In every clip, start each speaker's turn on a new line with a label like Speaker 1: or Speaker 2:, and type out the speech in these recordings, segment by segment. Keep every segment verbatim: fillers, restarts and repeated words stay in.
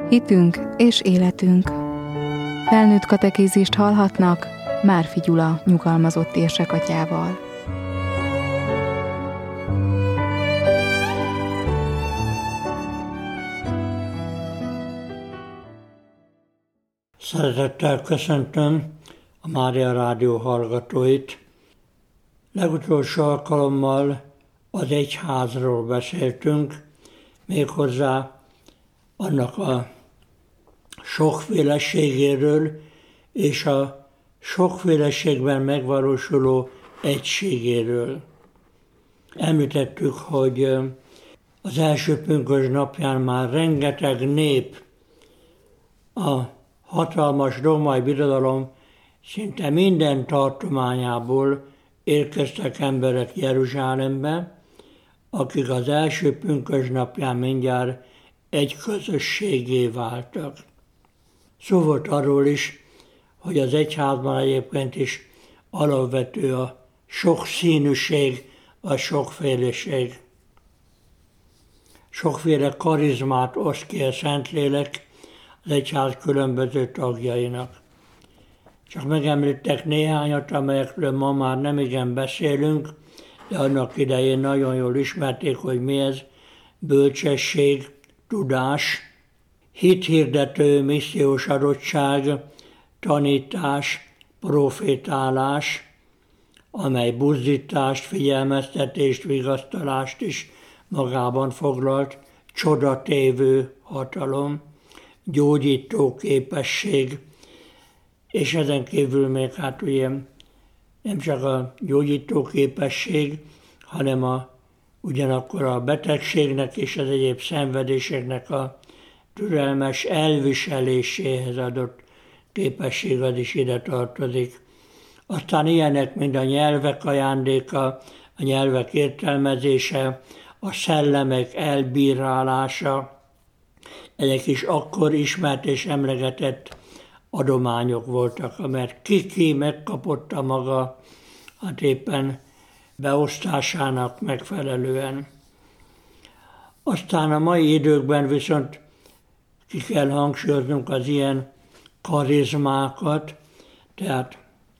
Speaker 1: Hitünk és életünk. Felnőtt katekézist hallhatnak Márfi Gyula nyugalmazott érsekatyával.
Speaker 2: Szeretettel köszöntöm a Mária Rádió hallgatóit. Legutolsó alkalommal az egyházról beszéltünk, méghozzá annak a sokféleségéről és a sokféleségben megvalósuló egységéről. Említettük, hogy az első pünkösd napján már rengeteg nép, a hatalmas római birodalom szinte minden tartományából érkeztek emberek Jeruzsálembe, akik az első pünkösd napján mindjárt egy közösségé váltak. Szó volt arról is, hogy az egyházban egyébként is alapvető a sokszínűség, a sokféleség. Sokféle karizmát oszt ki a Szentlélek az egyház különböző tagjainak. Csak megemlítek néhányat, amelyekről ma már nem igen beszélünk, de annak idején nagyon jól ismerték, hogy mi ez: bölcsesség, tudás, hithirdető, missziós adottság, tanítás, profétálás, amely buzdítást, figyelmeztetést, vigasztalást is magában foglalt, csodatévő hatalom, gyógyító képesség, és ezen kívül még hát ugye nem csak a gyógyító képesség, hanem a, ugyanakkor a betegségnek és az egyéb szenvedéseknek a türelmes elviseléséhez adott képesség az is ide tartozik. Aztán ilyenek, mint a nyelvek ajándéka, a nyelvek értelmezése, a szellemek elbírálása, ezek is akkor ismert és emlegetett adományok voltak, mert ki-ki megkapotta maga, hát éppen beosztásának megfelelően. Aztán a mai időkben viszont ki kell hangsúlyoznunk az ilyen karizmákat, tehát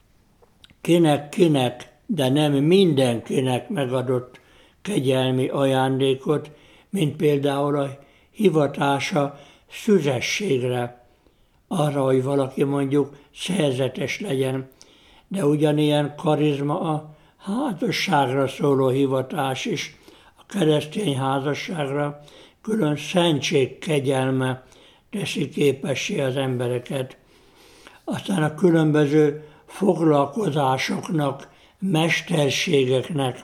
Speaker 2: kinek-kinek, de nem mindenkinek megadott kegyelmi ajándékot, mint például a hivatása szüzességre, arra, hogy valaki mondjuk szerzetes legyen, de ugyanilyen karizma a házasságra szóló hivatás is, a keresztény házasságra külön szentség kegyelme teszi képessé az embereket. Aztán a különböző foglalkozásoknak, mesterségeknek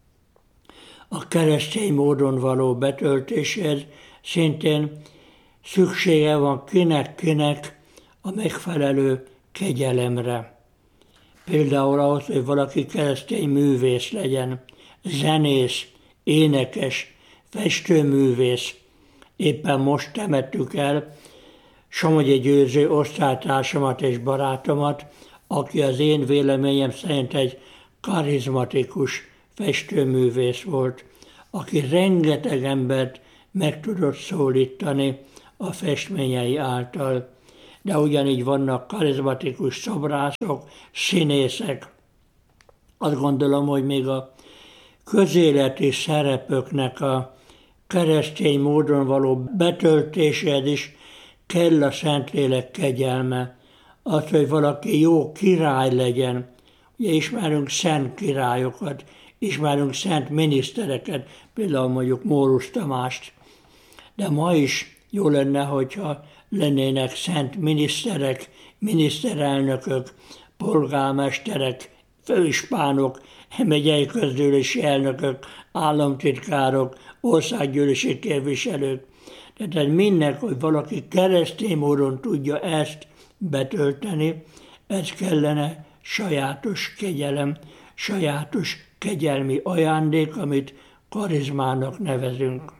Speaker 2: a keresztény módon való betöltéséhez szintén szüksége van kinek-kinek a megfelelő kegyelemre. Például ahhoz, hogy valaki keresztény művész legyen, zenész, énekes, festőművész. Éppen most temettük el Somogyi Győző osztálytársamat és barátomat, aki az én véleményem szerint egy karizmatikus festőművész volt, aki rengeteg embert meg tudott szólítani a festményei által. De ugyanígy vannak karizmatikus szobrászok, színészek. Azt gondolom, hogy még a közéleti szerepöknek a keresztény módon való betöltéséhez is kell a Szentlélek kegyelme. Az, hogy valaki jó király legyen. Ugye ismerünk szent királyokat, ismerünk szent minisztereket, például mondjuk Mórusz Tamást. De ma is jó lenne, hogyha lennének szent miniszterek, miniszterelnökök, polgármesterek, főispánok, megyei közgyűlési elnökök, államtitkárok, országgyűlési képviselők. Tehát mindnek, hogy valaki keresztény módon tudja ezt betölteni, ez kellene sajátos kegyelem, sajátos kegyelmi ajándék, amit karizmának nevezünk.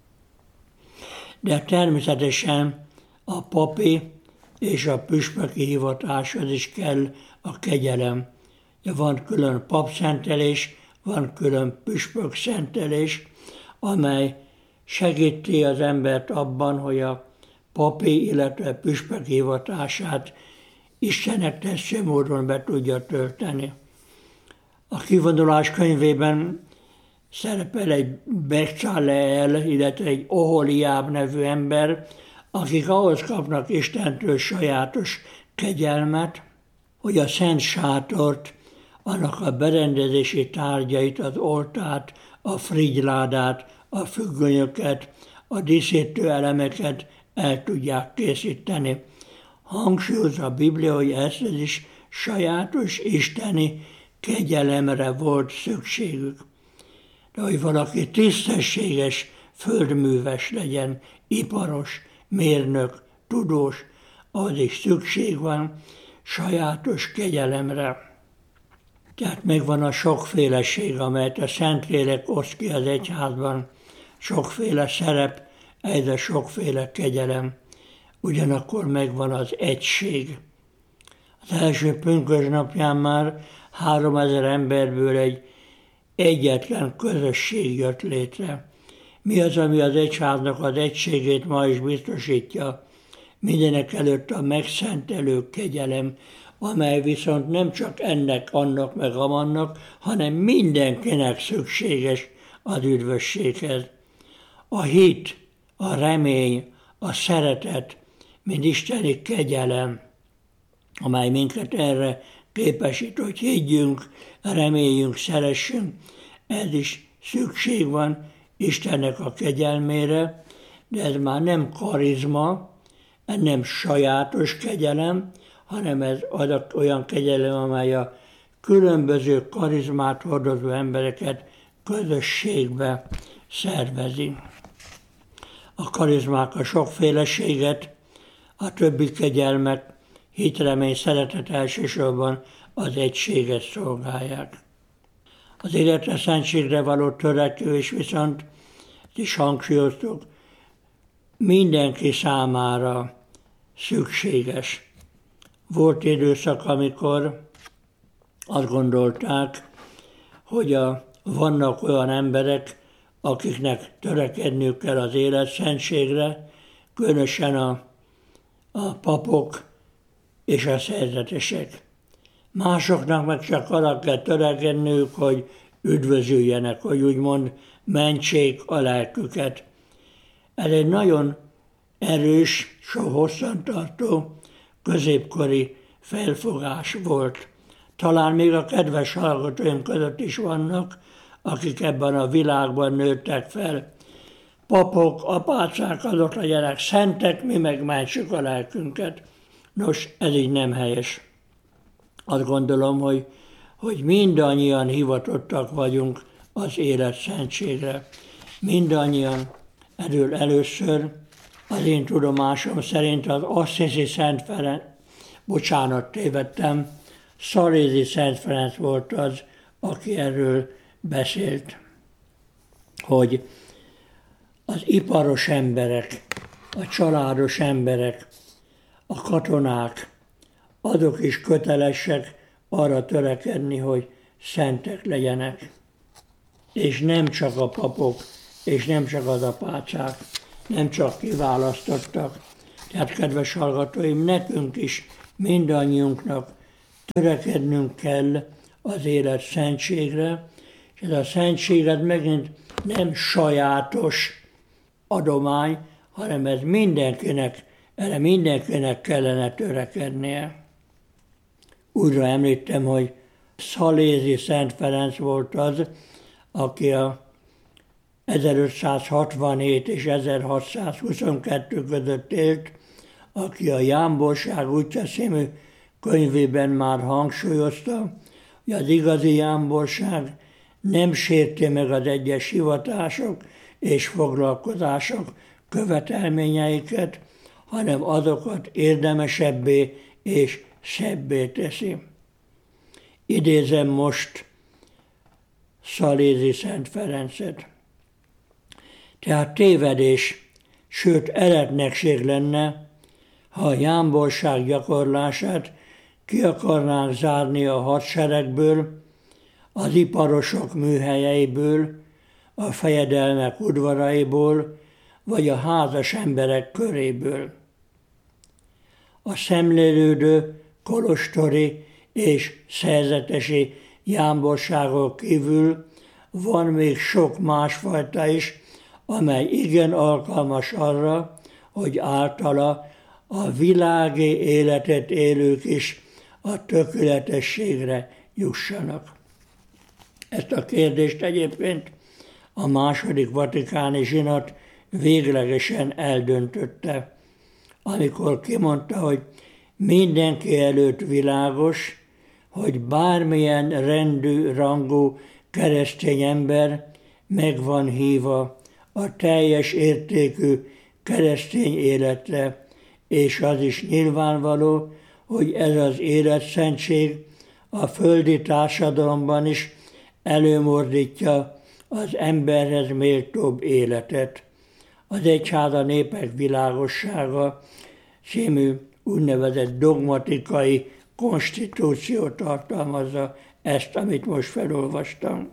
Speaker 2: De természetesen a papi és a püspöki hivatáshoz is kell a kegyelem. Van külön papszentelés, van külön püspökszentelés, amely segíti az embert abban, hogy a papi, illetve püspök hivatását Istennek tetsző módon be tudja tölteni. A kivonulás könyvében szerepel egy Becsaleel, illetve egy Oholiáb nevű ember, akik ahhoz kapnak Istentől sajátos kegyelmet, hogy a szent sátort, annak a berendezési tárgyait, az oltárt, a frigyládát, a függönyöket, a díszítő elemeket el tudják készíteni. Hangsúlyozza a Biblia, hogy ez is sajátos isteni kegyelemre volt szükségük. De hogy valaki tisztességes földműves legyen, iparos, mérnök, tudós, az is szükség van sajátos kegyelemre. Tehát megvan a sokféleség, amelyet a Szentlélek oszt ki az egyházban, sokféle szerep, egyre sokféle kegyelem. Ugyanakkor megvan az egység. Az első pünkösdnapján már háromezer emberből egy egyetlen közösség jött létre. Mi az, ami az egyháznak az egységét ma is biztosítja? Mindenek előtt a megszentelő kegyelem, amely viszont nem csak ennek, annak meg amannak, hanem mindenkinek szükséges az üdvösséghez. A hit, a remény, a szeretet, mint isteni kegyelem, amely minket erre képesít, hogy higgyünk, reméljünk, szeressünk, ez is szükség van Istennek a kegyelmére, de ez már nem karizma, ez nem sajátos kegyelem, hanem ez olyan kegyelem, amely a különböző karizmát hordozó embereket közösségbe szervezi. A karizmák a sokféleséget, a többi kegyelmek, hit, remény, szeretet elsősorban az egységet szolgálják. Az életre szentségre való törekvés viszont, is hangsúlyoztuk, mindenki számára szükséges. Volt időszak, amikor azt gondolták, hogy a, vannak olyan emberek, akiknek törekedniük kell az életszentségre, különösen a, a papok és a szerzetesek. Másoknak meg csak arra kell törekedniük, hogy üdvözüljenek, hogy úgymond mentsék a lelküket. Ez egy nagyon erős, so hosszantartó, középkori felfogás volt. Talán még a kedves hallgatóim között is vannak, akik ebben a világban nőttek fel. Papok, apácák, azok legyenek szentek, mi meg mentsük a lelkünket. Nos, ez így nem helyes. Azt gondolom, hogy, hogy mindannyian hivatottak vagyunk az élet szentségre. Mindannyian, erről először az én tudomásom szerint az Assisi Szent Ferenc, bocsánat, tévedtem, Szalézi Szent Ferenc volt az, aki erről beszélt, hogy az iparos emberek, a családos emberek, a katonák, azok is kötelesek arra törekedni, hogy szentek legyenek. És nem csak a papok, és nem csak az apácák, nem csak kiválasztottak. Tehát, kedves hallgatóim, nekünk is, mindannyiunknak törekednünk kell az élet szentségre, és ez a szentséget megint nem sajátos adomány, hanem ez mindenkinek, erre mindenkinek kellene törekednie. Újra említem, hogy Szalézi Szent Ferenc volt az, aki a ezerötszázhatvanhét és ezerhatszázhuszonkettő között élt, aki a Jámborság útja című könyvében már hangsúlyozta, hogy az igazi jámborság nem sérti meg az egyes hivatások és foglalkozások követelményeiket, hanem azokat érdemesebbé és sebbé teszi. Idézem most Szalézi Szent Ferencet. Tehát tévedés, sőt eretnekség lenne, ha a jámborság gyakorlását ki akarnánk zárni a hadseregből, az iparosok műhelyeiből, a fejedelmek udvaraiból, vagy a házas emberek köréből. a szemlélődő, kolostori és szerzetesi jámborságon kívül van még sok másfajta is, amely igen alkalmas arra, hogy általa a világi életet élők is a tökéletességre jussanak. Ezt a kérdést egyébként a második vatikáni zsinat véglegesen eldöntötte, amikor kimondta, hogy mindenki előtt világos, hogy bármilyen rendű, rangú keresztény ember meg van hívva a teljes értékű keresztény életre, és az is nyilvánvaló, hogy ez az életszentség a földi társadalomban is előmozdítja az emberhez méltóbb életet. Az Egyház a népek világossága című úgynevezett dogmatikai konstitúció tartalmazza ezt, amit most felolvastam.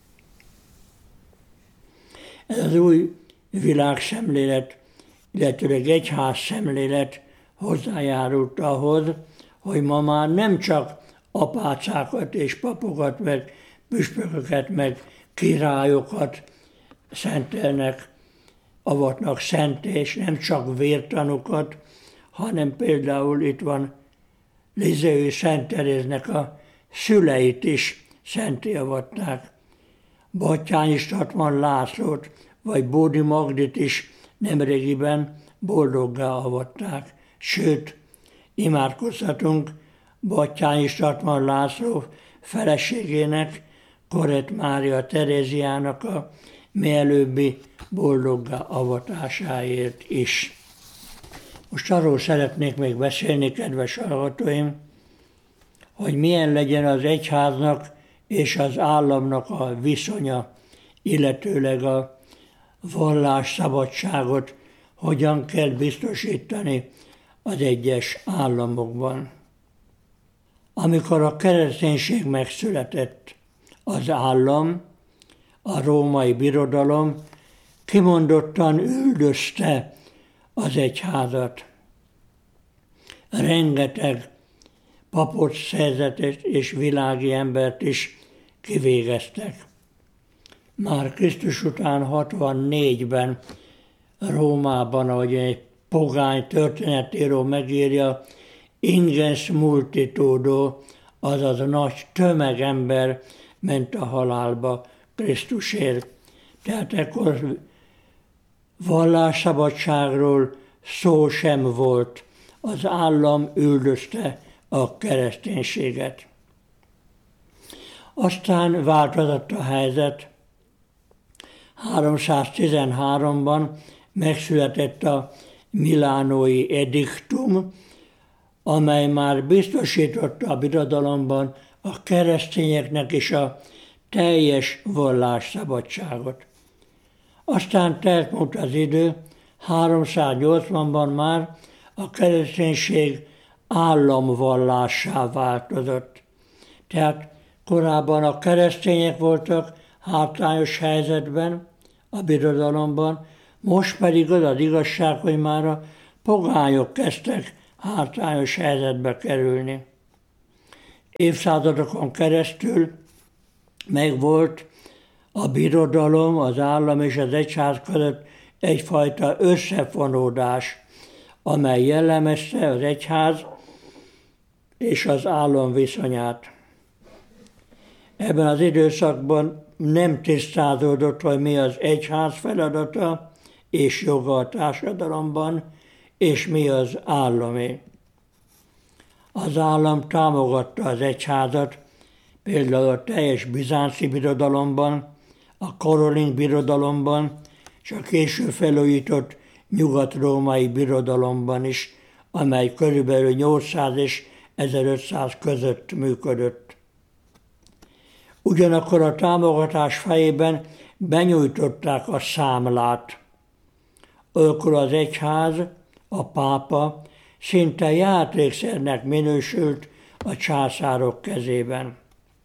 Speaker 2: Ez az új világszemlélet, illetőleg egyház szemlélet hozzájárult ahhoz, hogy ma már nem csak apácákat és papokat, meg püspököket, meg királyokat szentelnek, avatnak szenté, és nem csak vértanukat, hanem például itt van Lizéui Szent Teréznek a szüleit is szenté avatták. Batthyány Statman Lászlót vagy Bódi Magdit is nemrégiben boldoggá avatták. Sőt, imádkozhatunk Batthyány Statman László feleségének, Korett Mária Teréziának a mielőbbi boldoggá avatásáért is. Most arról szeretnék még beszélni, kedves hallgatóim, hogy milyen legyen az egyháznak és az államnak a viszonya, illetőleg a vallásszabadságot hogyan kell biztosítani az egyes államokban. Amikor a kereszténység megszületett, az állam, a római birodalom kimondottan üldözte az egyházat. Rengeteg papot, szerzetet és világi embert is kivégeztek. Már Krisztus után hatvannégyben Rómában, ahogy egy pogány történetíró megírja, ingens multitudo, azaz nagy tömegember ment a halálba Krisztusért. Tehát ekkor vallásszabadságról szó sem volt. Az állam üldözte a kereszténységet. Aztán változott a helyzet. háromszáztizenháromban megszületett a milánói ediktum, amely már biztosította a birodalomban a keresztényeknek is a teljes vallásszabadságot. Aztán telt múlt az idő, háromszáznyolcvanban már a kereszténység államvallássá változott. Tehát korábban a keresztények voltak hátrányos helyzetben a birodalomban, most pedig az az igazság, hogy már a pogányok kezdtek hátrányos helyzetbe kerülni. Évszázadokon keresztül megvolt a birodalom, az állam és az egyház között egyfajta összefonódás, amely jellemezte az egyház és az állam viszonyát. Ebben az időszakban nem tisztázódott, hogy mi az egyház feladata és joga a társadalomban, és mi az államé. Az állam támogatta az egyházat, például a teljes bizánci birodalomban, a karolin birodalomban, és a később felújított nyugat-római birodalomban is, amely körülbelül nyolcszáz és ezerötszáz között működött. Ugyanakkor a támogatás fejében benyújtották a számlát. Olykor az egyház, a pápa szinte játékszernek minősült a császárok kezében.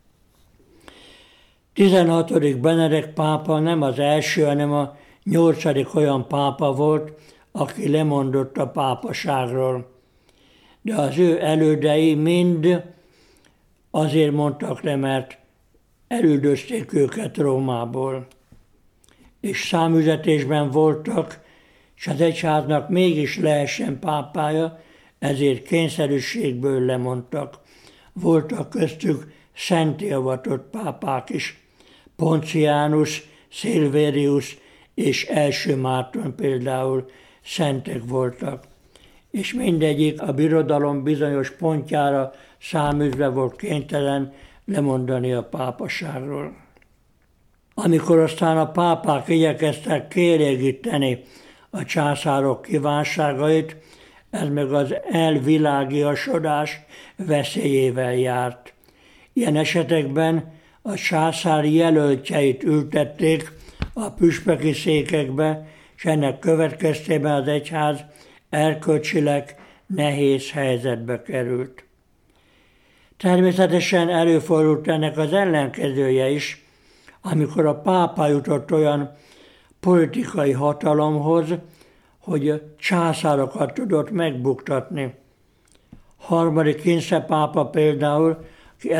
Speaker 2: tizenhatodik Benedek pápa nem az első, hanem a nyolcadik olyan pápa volt, aki lemondott a pápaságról. de az ő elődei mind azért mondtak le, mert elüldözték őket Rómából. És számüzetésben voltak, és az egyháznak mégis lehessen pápája, ezért kényszerűségből lemondtak. Voltak köztük szenté avatott pápák is. Poncianus, Silverius és első Márton például szentek voltak. És mindegyik a birodalom bizonyos pontjára száműzve volt kénytelen lemondani a pápaságról. Amikor aztán a pápák igyekeztek kielégíteni a császárok kívánságait, ez meg az elvilágiasodás veszélyével járt. Ilyen esetekben a császár jelöltjeit ültették a püspöki székekbe, és ennek következtében az egyház erkölcsileg nehéz helyzetbe került. Természetesen előfordult ennek az ellenkezője is, amikor a pápa jutott olyan politikai hatalomhoz, hogy császárokat tudott megbuktatni. Harmadik Kinsze pápa például, aki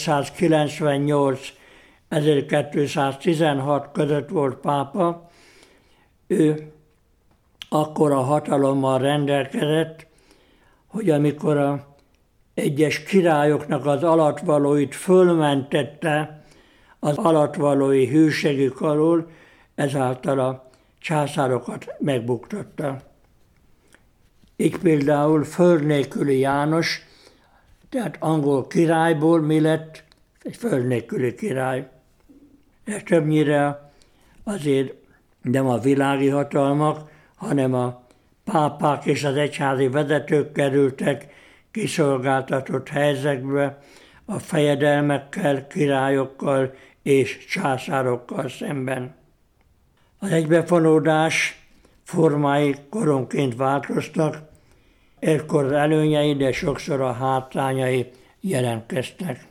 Speaker 2: ezeregyszázkilencvennyolc-ezerkétszáztizenhat között volt pápa, ő akkora hatalommal rendelkezett, hogy amikor a egyes királyoknak az alattvalóit fölmentette az alattvalói hűségük alól, ezáltal a császárokat megbuktatta. Így például föld nélküli János, tehát angol királyból mi lett? Egy föld nélküli király. Ez többnyire azért nem a világi hatalmak, hanem a pápák és az egyházi vezetők kerültek kiszolgáltatott helyzetbe a fejedelmekkel, királyokkal és császárokkal szemben. Az egybefonódás formái koronként változtak, ekkor az előnyei, de sokszor a hátrányai jelentkeztek.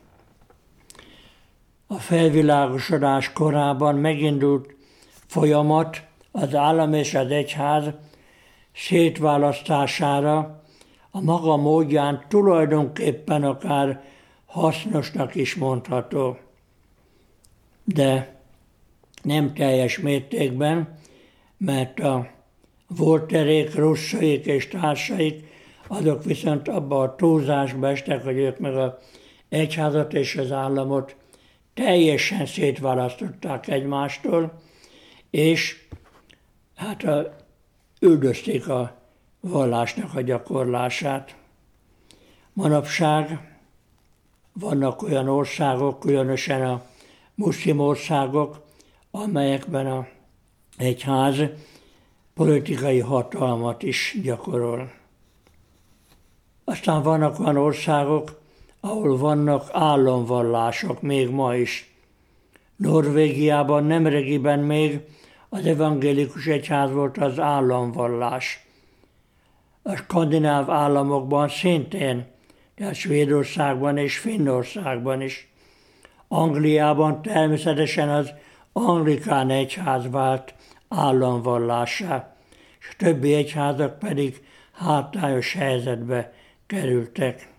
Speaker 2: A felvilágosodás korában megindult folyamat az állam és az egyház szétválasztására, a maga módján tulajdonképpen akár hasznosnak is mondható. De nem teljes mértékben, mert a Voltairék, Rousseauék és társaik, azok viszont abba a túlzásba estek, hogy ők meg az egyházat és az államot teljesen szétválasztották egymástól, és hát a, üldözték a vallásnak a gyakorlását. Manapság vannak olyan országok, különösen a muszlim országok, amelyekben az egyház politikai hatalmat is gyakorol. Aztán vannak olyan országok, ahol vannak államvallások még ma is. Norvégiában nemrégiben még az evangélikus egyház volt az államvallás. A skandináv államokban szintén, tehát Svédországban és Finnországban is. Angliában természetesen az anglikán egyház vált államvallássá, és a többi egyházak pedig hátrányos helyzetbe kerültek.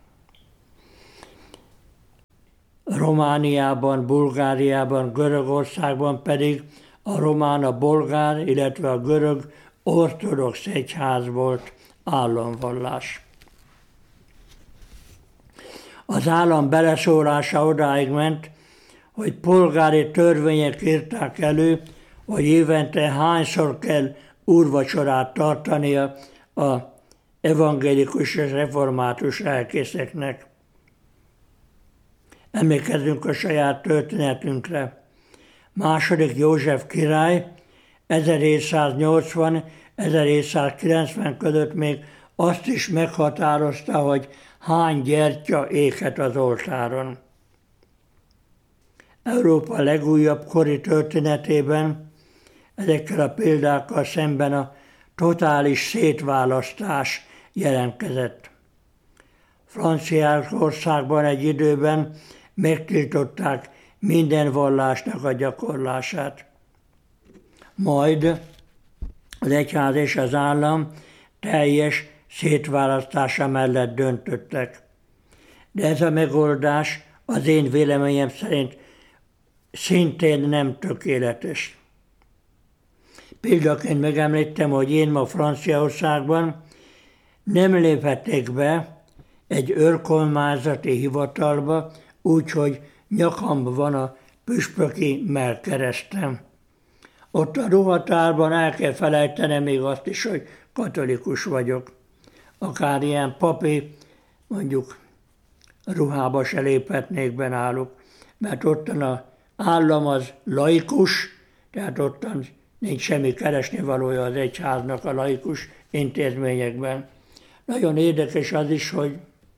Speaker 2: Romániában, Bulgáriában, Görögországban pedig a román, a bolgár, illetve a görög ortodox egyház volt államvallás. Az állam beleszólása odáig ment, hogy polgári törvények írták elő, hogy évente hányszor kell úrvacsorát tartania az evangélikus és református lelkészeknek. Emlékezzünk a saját történetünkre. Második József király ezerhétszáznyolcvan-ezerhétszázkilencven között még azt is meghatározta, hogy hány gyertya éghet az oltáron. Európa legújabb kori történetében ezekkel a példákkal szemben a totális szétválasztás jelentkezett. Franciaországban egy időben megtiltották minden vallásnak a gyakorlását. Majd az egyház és az állam teljes szétválasztása mellett döntöttek. De ez a megoldás az én véleményem szerint szintén nem tökéletes. Példaként megemlítem, hogy én ma Franciaországban nem léphették be egy őrkormányzati hivatalba, úgyhogy nyakamban van a püspöki mellkeresztem. Ott a ruhatárban el kell felejtenem még azt is, hogy katolikus vagyok. Akár ilyen papi, mondjuk ruhába se léphetnék be náluk, mert ottan az állam az laikus, tehát ottan nincs semmi keresnivalója az egyháznak a laikus intézményekben. Nagyon érdekes az is, hogy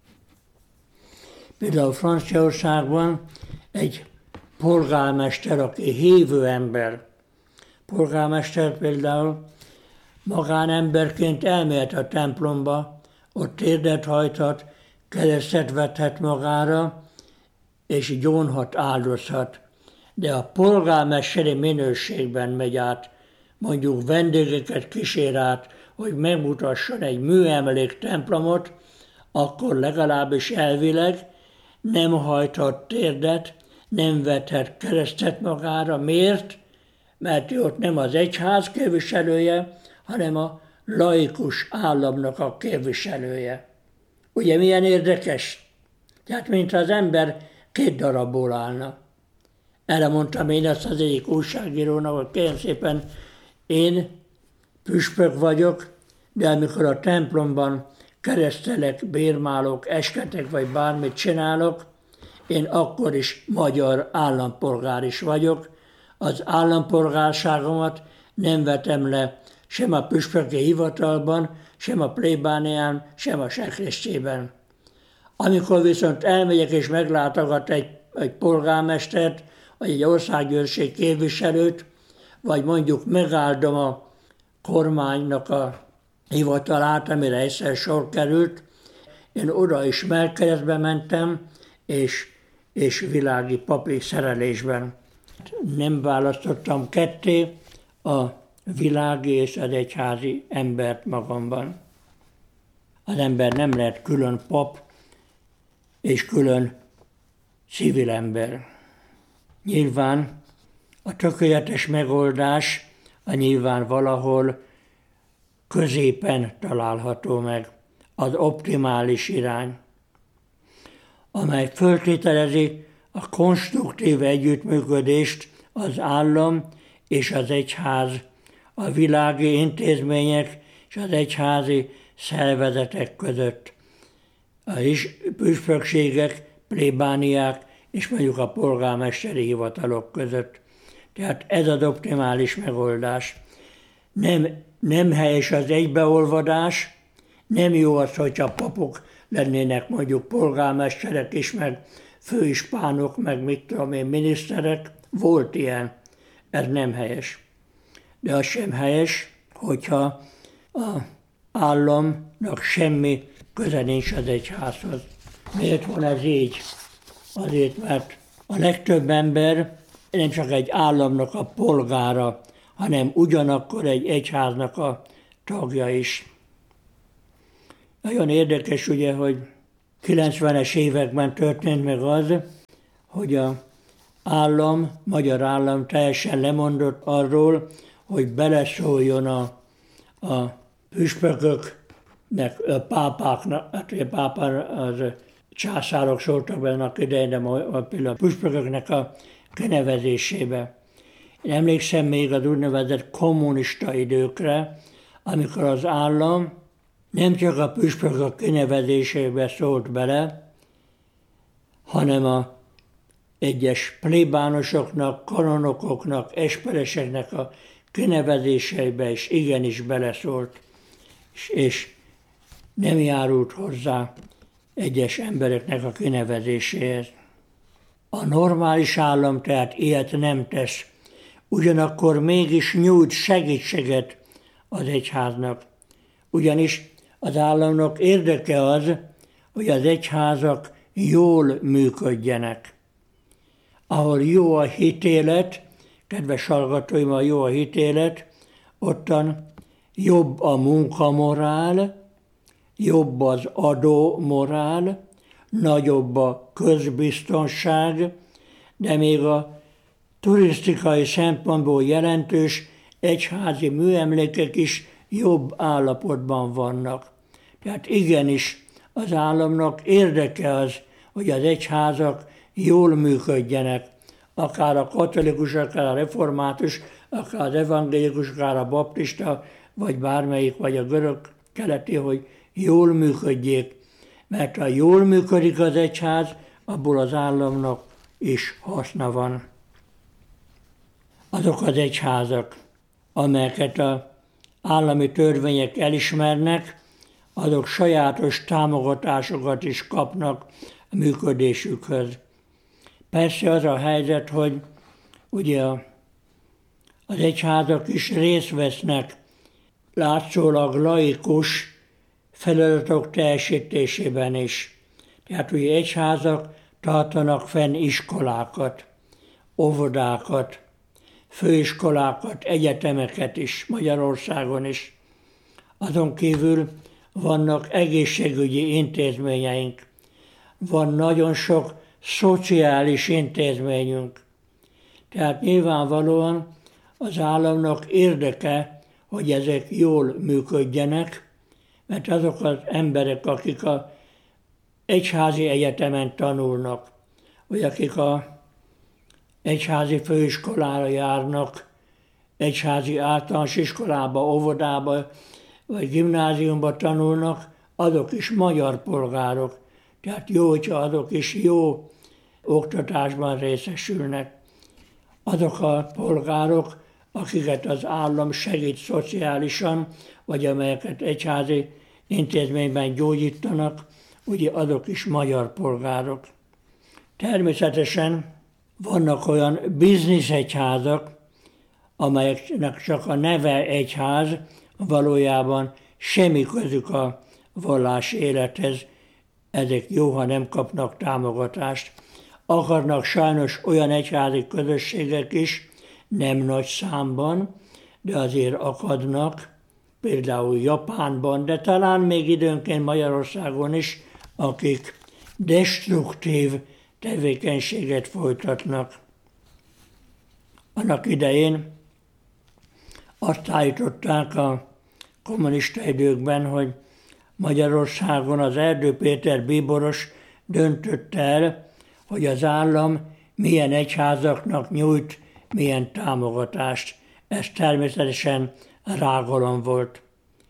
Speaker 2: például Franciaországban egy polgármester, aki hívő ember, polgármester például magánemberként elmehet a templomba, ott térdet hajthat, keresztet vethet magára, és gyónhat, áldozhat. De a polgármesteri minőségben megy át, mondjuk vendégeket kísér át, hogy megmutasson egy műemlék templomot, akkor legalábbis elvileg nem hajthat térdet, nem vethet keresztet magára. Miért? Mert ő ott nem az egyház képviselője, hanem a laikus államnak a képviselője. Ugye milyen érdekes? Tehát mintha az ember két darabból állna. Erre mondtam én ezt az egyik újságírónak, hogy kérem szépen, én püspök vagyok, de amikor a templomban keresztelek, bérmálok, esketek, vagy bármit csinálok, én akkor is magyar állampolgár is vagyok. Az állampolgárságomat nem vetem le sem a püspöki hivatalban, sem a plébánián, sem a sekrésztjében. Amikor viszont elmegyek és meglátogat egy, egy polgármestert, vagy egy országgyűlési képviselőt, vagy mondjuk megáldom a kormánynak a hivatalát, amire egyszer sor került, én oda is mellkeresztbe mentem, és, és világi papi szerelésben. Nem választottam ketté a világi és az egyházi embert magamban. Az ember nem lehet külön pap és külön civil ember. Nyilván a tökéletes megoldás a nyilván valahol középen található meg, az optimális irány, amely föltételezi a konstruktív együttműködést az állam és az egyház, a világi intézmények és az egyházi szervezetek között, a püspökségek, plébániák és mondjuk a polgármesteri hivatalok között. Tehát ez az optimális megoldás. Nem, nem helyes az egybeolvadás, nem jó az, hogyha papok lennének mondjuk polgármesterek is, meg főispánok, meg mit tudom én, miniszterek. Volt ilyen, ez nem helyes. De az sem helyes, hogyha az államnak semmi köze nincs az egyházhoz. Miért van ez így? Azért, mert a legtöbb ember nem csak egy államnak a polgára, hanem ugyanakkor egy egyháznak a tagja is. Nagyon érdekes ugye, hogy kilencvenes években történt meg az, hogy az állam, magyar állam teljesen lemondott arról, hogy beleszóljon a, a püspököknek, a pápáknak, hát a pápán az császárok szóltak benne a idején, de például a püspököknek a kinevezésébe. Én emlékszem még az úgynevezett kommunista időkre, amikor az állam nem csak a püspökök kinevezésébe szólt bele, hanem a egyes plébánosoknak, kanonokoknak, espereseknek a kinevezéseibe is igenis beleszólt, és, és nem járult hozzá egyes embereknek a kinevezéséhez. A normális állam tehát ilyet nem tesz, ugyanakkor mégis nyújt segítséget az egyháznak. Ugyanis az államnak érdeke az, hogy az egyházak jól működjenek. Ahol jó a hitélet, kedves hallgatóim, a jó a hitélet, ottan jobb a munkamorál, jobb az adómorál, nagyobb a közbiztonság, de még a turisztikai szempontból jelentős egyházi műemlékek is jobb állapotban vannak. Tehát igenis az államnak érdeke az, hogy az egyházak jól működjenek, akár a katolikus, akár a református, akár az evangélikus, akár a baptista, vagy bármelyik, vagy a görög keleti, hogy jól működjék. Mert ha jól működik az egyház, abból az államnak is haszna van. Azok az egyházak, amelyeket az állami törvények elismernek, azok sajátos támogatásokat is kapnak a működésükhöz. Persze az a helyzet, hogy ugye az egyházak is részt vesznek látszólag laikus feladatok teljesítésében is. Tehát ugye egyházak tartanak fenn iskolákat, óvodákat, főiskolákat, egyetemeket is, Magyarországon is. Azon kívül vannak egészségügyi intézményeink, van nagyon sok szociális intézményünk. Tehát nyilvánvalóan az államnak érdeke, hogy ezek jól működjenek, mert azok az emberek, akik az egyházi egyetemen tanulnak, vagy akik az egyházi főiskolára járnak, egyházi általános iskolába, óvodába, vagy gimnáziumba tanulnak, azok is magyar polgárok. Tehát jó, hogyha azok is jó oktatásban részesülnek. Azok a polgárok, akiket az állam segít szociálisan, vagy amelyeket egyházi intézményben gyógyítanak, ugye azok is magyar polgárok. Természetesen vannak olyan bizniszegyházak, amelyeknek csak a neve egyház, valójában semmi közük a vallási élethez, ezek jó, ha nem kapnak támogatást. Akarnak sajnos olyan egyházi közösségek is, nem nagy számban, de azért akadnak, például Japánban, de talán még időnként Magyarországon is, akik destruktív tevékenységet folytatnak. Annak idején azt állították a kommunista időkben, hogy Magyarországon az Erdő Péter bíboros döntött el, hogy az állam milyen egyházaknak nyújt milyen támogatást. Ez természetesen rágalom volt.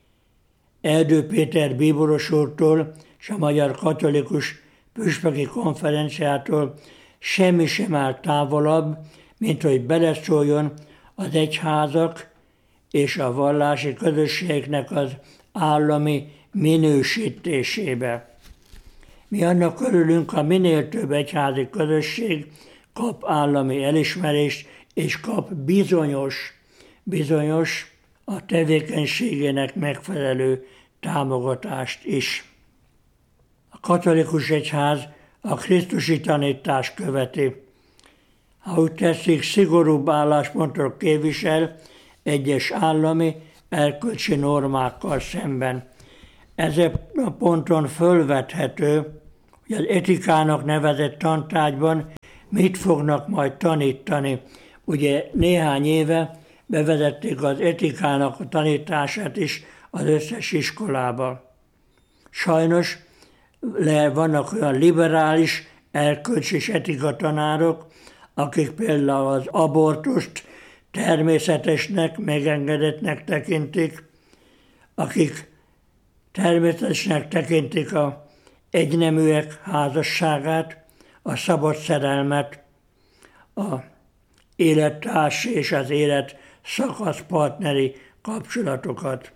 Speaker 2: Erdő Péter bíboros úrtól és a Magyar Katolikus Püspöki Konferenciától semmi sem áll távolabb, mint hogy beleszóljon az egyházak és a vallási közösségnek az állami minősítésébe. Mi annak örülünk, ha minél több egyházi közösség kap állami elismerést, és kap bizonyos, bizonyos a tevékenységének megfelelő támogatást is. A katolikus egyház a krisztusi tanítást követi. Ha úgy tetszik, szigorúbb álláspontot képvisel egyes állami erkölcsi normákkal szemben. Ezen a ponton fölvethető, hogy az etikának nevezett tantárgyban mit fognak majd tanítani. Ugye néhány éve bevezették az etikának a tanítását is az összes iskolába. Sajnos vannak olyan liberális erkölcs és etika tanárok, akik például az abortust természetesnek, megengedettnek tekintik, akik természetesnek tekintik az egyneműek házasságát, a szabad szerelmet, a élettárs és az élet szakasz partneri kapcsolatokat.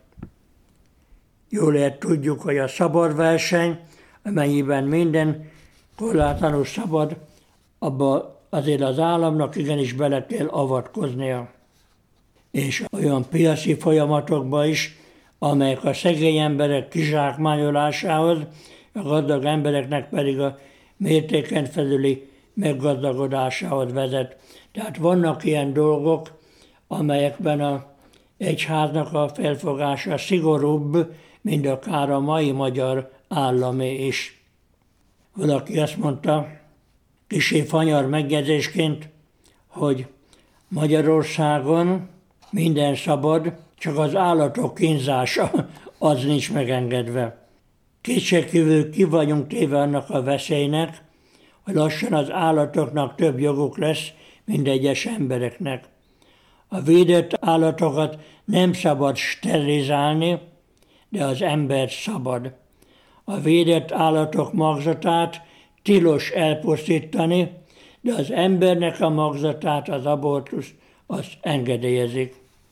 Speaker 2: Jól lehet tudjuk, hogy a szabad verseny, amennyiben minden korlátlanul szabad, abba azért az államnak igenis bele kell avatkoznia. És olyan piaci folyamatokba is, amelyek a szegény emberek kizsákmányolásához, a gazdag embereknek pedig a mértéken felüli meggazdagodásához vezet. Tehát vannak ilyen dolgok, amelyekben az egyháznak a felfogása szigorúbb, mint akár a mai magyar államé is. Valaki azt mondta, kissé fanyar megjegyzésként, hogy Magyarországon minden szabad, csak az állatok kínzása az nincs megengedve. Kétségkívül ki vagyunk téve annak a veszélynek, hogy lassan az állatoknak több joguk lesz, mint egyes embereknek. A védett állatokat nem szabad sterilizálni, de az ember szabad. A védett állatok magzatát tilos elpusztítani, de az embernek a magzatát, az abortusz, azt engedélyezik.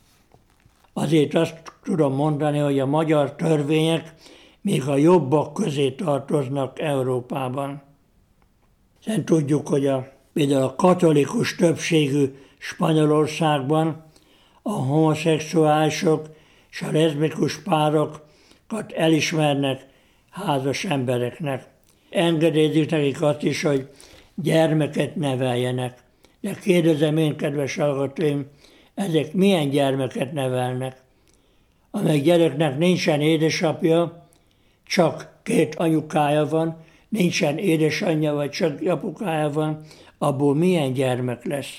Speaker 2: Azért azt tudom mondani, hogy a magyar törvények még a jobbak közé tartoznak Európában. Hiszen tudjuk, hogy a, például a katolikus többségű Spanyolországban a homoszexuálisok és a leszbikus párokat elismernek házas embereknek. Engedélyezik nekik azt is, hogy gyermeket neveljenek. De kérdezem én, kedves hallgatóim, ezek milyen gyermeket nevelnek? Amely gyereknek nincsen édesapja, csak két anyukája van, nincsen édesanyja, vagy csak apukája van, abból milyen gyermek lesz?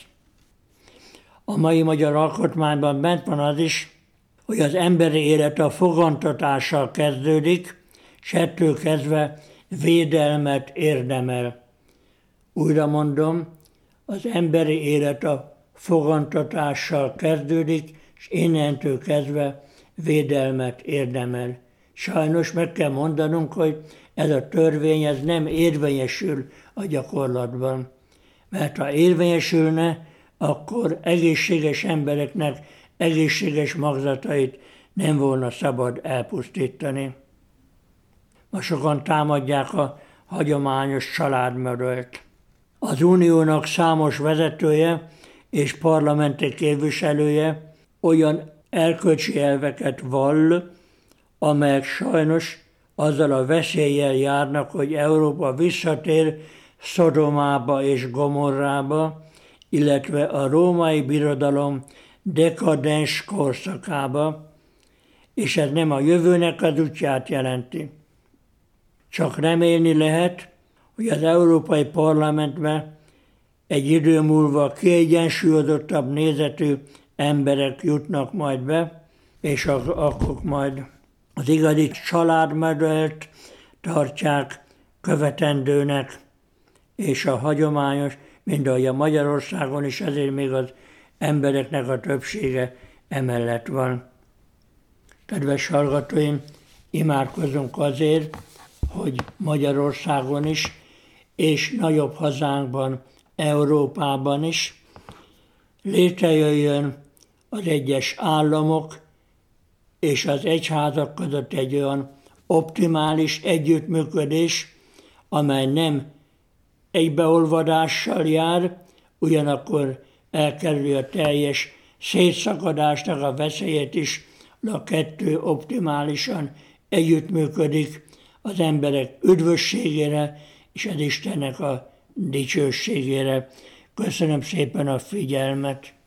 Speaker 2: A mai magyar alkotmányban bent van az is, hogy az emberi élet a fogantatással kezdődik, és ettől kezdve védelmet érdemel. Újra mondom, az emberi élet a fogantatással kezdődik, és innentől kezdve védelmet érdemel. Sajnos meg kell mondanunk, hogy ez a törvény ez nem érvényesül a gyakorlatban. Mert ha érvényesülne, akkor egészséges embereknek egészséges magzatait nem volna szabad elpusztítani. Ma sokan támadják a hagyományos családmodelt. Az uniónak számos vezetője és parlamenti képviselője olyan erkölcsi elveket vall, amelyek sajnos azzal a veszéllyel járnak, hogy Európa visszatér Szodomába és Gomorrába, illetve a római birodalom dekadens korszakába, és ez nem a jövőnek az útját jelenti. Csak remélni lehet, hogy az Európai Parlamentben egy idő múlva kiegyensúlyozottabb nézetű emberek jutnak majd be, és akkor majd az igazi családmodellt tartják követendőnek, és a hagyományos, mint ahogy a Magyarországon is, ezért még az embereknek a többsége emellett van. Kedves hallgatóim, imádkozzunk azért, hogy Magyarországon is, és nagyobb hazánkban, Európában is létrejöjjön az egyes államok és az egyházak között egy olyan optimális együttműködés, amely nem egybeolvadással jár, ugyanakkor elkerüli a teljes szétszakadásnak a veszélyét is, a kettő optimálisan együttműködik az emberek üdvösségére és az Istennek a dicsőségére. Köszönöm szépen a figyelmet!